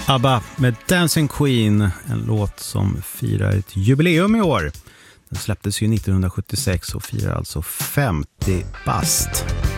ABBA med Dancing Queen, en låt som firar ett jubileum i år. Den släpptes ju 1976 och firar alltså 50 bast.